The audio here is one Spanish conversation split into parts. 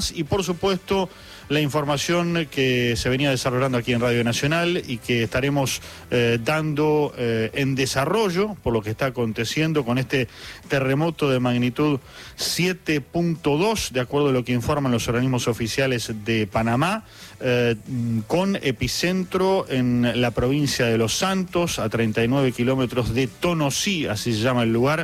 Y por supuesto la información que se venía desarrollando aquí en Radio Nacional y que estaremos dando en desarrollo por lo que está aconteciendo con este terremoto de magnitud 7.2, de acuerdo a lo que informan los organismos oficiales de Panamá, con epicentro en la provincia de Los Santos, a 39 kilómetros de Tonosí, así se llama el lugar,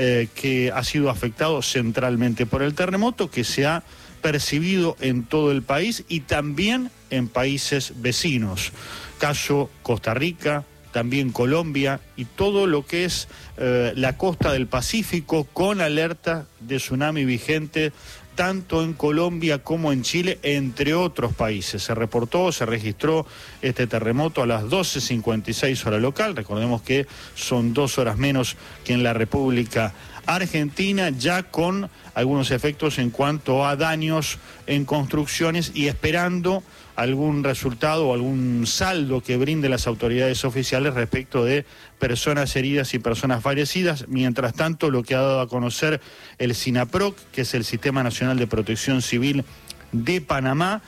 que ha sido afectado centralmente por el terremoto, que se ha percibido en todo el país y también en países vecinos, caso Costa Rica, también Colombia y todo lo que es la costa del Pacífico, con alerta de tsunami vigente tanto en Colombia como en Chile, entre otros países. Se registró este terremoto a las 12:56 hora local. Recordemos que son 2 horas menos que en la República Argentina, ya con algunos efectos en cuanto a daños en construcciones y esperando algún resultado o algún saldo que brinden las autoridades oficiales respecto de personas heridas y personas fallecidas. Mientras tanto, lo que ha dado a conocer el SINAPROC, que es el Sistema Nacional de Protección Civil de Panamá,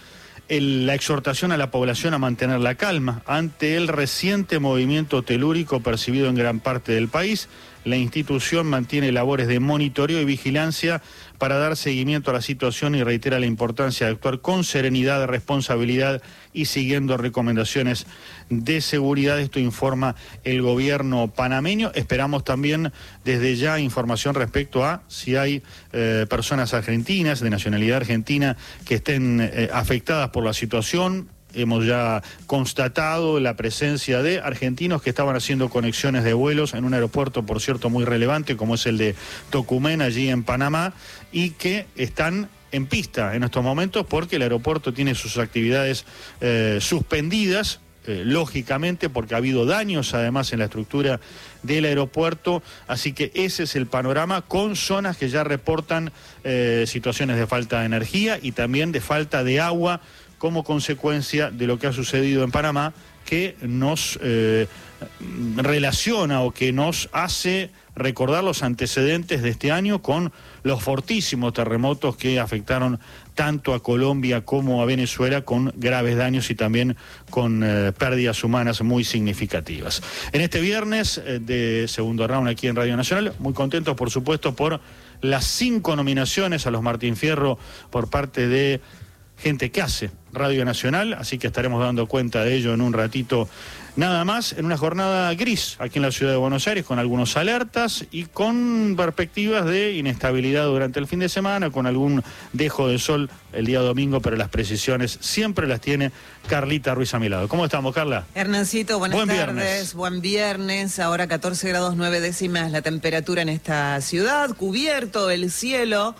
la exhortación a la población a mantener la calma ante el reciente movimiento telúrico percibido en gran parte del país. La institución mantiene labores de monitoreo y vigilancia para dar seguimiento a la situación y reitera la importancia de actuar con serenidad, responsabilidad y siguiendo recomendaciones de seguridad. Esto informa el gobierno panameño. Esperamos también desde ya información respecto a si hay personas argentinas, de nacionalidad argentina, que estén afectadas por la situación. Hemos ya constatado la presencia de argentinos que estaban haciendo conexiones de vuelos en un aeropuerto, por cierto, muy relevante, como es el de Tocumen, allí en Panamá, y que están en pista en estos momentos porque el aeropuerto tiene sus actividades suspendidas, lógicamente, porque ha habido daños además en la estructura del aeropuerto. Así que ese es el panorama, con zonas que ya reportan situaciones de falta de energía y también de falta de agua, como consecuencia de lo que ha sucedido en Panamá, que nos relaciona o que nos hace recordar los antecedentes de este año con los fortísimos terremotos que afectaron tanto a Colombia como a Venezuela, con graves daños y también con pérdidas humanas muy significativas. En este viernes de segundo round aquí en Radio Nacional, muy contentos por supuesto por las 5 nominaciones a los Martín Fierro por parte de gente que hace Radio Nacional, así que estaremos dando cuenta de ello en un ratito nada más, en una jornada gris aquí en la ciudad de Buenos Aires, con algunos alertas y con perspectivas de inestabilidad durante el fin de semana, con algún dejo de sol el día domingo, pero las precisiones siempre las tiene Carlita Ruiz a mi lado. ¿Cómo estamos, Carla? Hernancito, buenas tardes. Viernes. Buen viernes, ahora 14 grados 9 décimas la temperatura en esta ciudad, cubierto el cielo.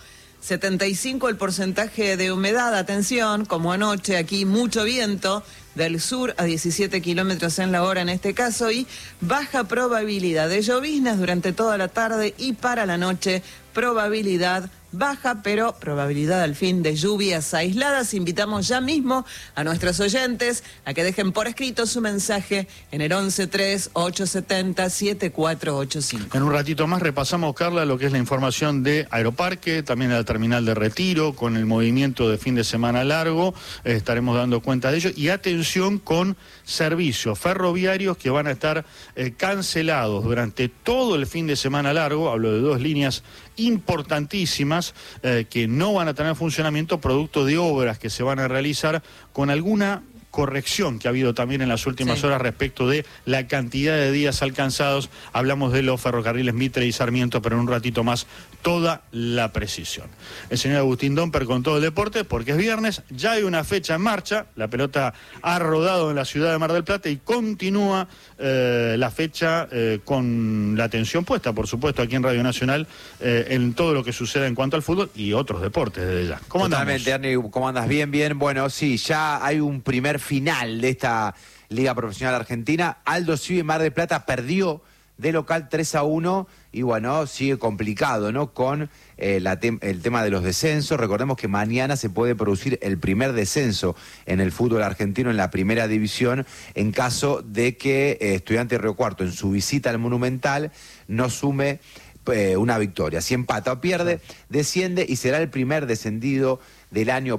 75 el porcentaje de humedad, atención, como anoche, aquí mucho viento del sur a 17 kilómetros en la hora en este caso, y baja probabilidad de lloviznas durante toda la tarde y para la noche probabilidad baja, pero probabilidad al fin de lluvias aisladas. Invitamos ya mismo a nuestros oyentes a que dejen por escrito su mensaje en el 1138707485. En un ratito más repasamos, Carla, lo que es la información de Aeroparque, también de la terminal de Retiro, con el movimiento de fin de semana largo, estaremos dando cuenta de ello, y atención con servicios ferroviarios que van a estar cancelados durante todo el fin de semana largo. Hablo de 2 líneas importantísimas que no van a tener funcionamiento producto de obras que se van a realizar, con alguna corrección que ha habido también en las últimas horas respecto de la cantidad de días alcanzados. Hablamos de los ferrocarriles Mitre y Sarmiento, pero en un ratito más toda la precisión. El señor Agustín Domper con todo el deporte, porque es viernes, ya hay una fecha en marcha, la pelota ha rodado en la ciudad de Mar del Plata y continúa la fecha con la atención puesta, por supuesto, aquí en Radio Nacional, en todo lo que suceda en cuanto al fútbol y otros deportes desde ya. ¿Cómo andamos? Totalmente, Ernie, ¿cómo andas? Bien. Bueno, sí, ya hay un primer final de esta Liga Profesional Argentina. Aldo Civi Mar del Plata perdió de local 3-1 y bueno, sigue complicado, ¿no? Con el tema de los descensos. Recordemos que mañana se puede producir el primer descenso en el fútbol argentino en la primera división en caso de que Estudiantes de Río Cuarto en su visita al Monumental no sume una victoria. Si empata o pierde, desciende y será el primer descendido del año